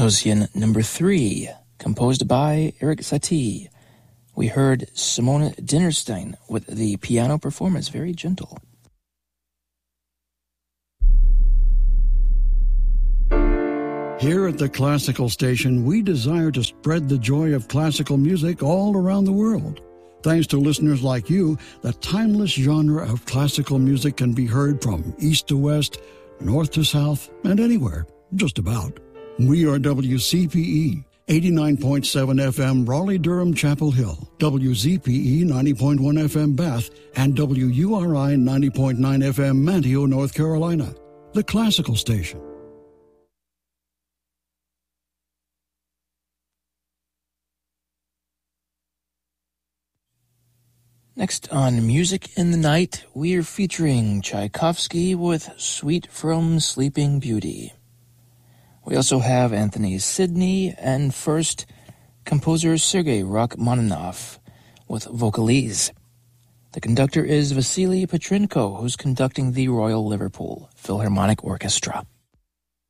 Ocean number 3, composed by Erik Satie. We heard Simone Dinnerstein with the piano performance, very gentle. Here at the Classical Station, we desire to spread the joy of classical music all around the world. Thanks to listeners like you, the timeless genre of classical music can be heard from east to west, north to south, and anywhere, just about. We are WCPE, 89.7 FM Raleigh-Durham Chapel Hill, WZPE 90.1 FM Bath, and WURI 90.9 FM Manteo, North Carolina. The Classical Station. Next on Music in the Night, we're featuring Tchaikovsky with Suite from Sleeping Beauty. We also have Anthony Sidney and first composer Sergei Rachmaninoff with Vocalise. The conductor is Vasily Petrenko, who's conducting the Royal Liverpool Philharmonic Orchestra.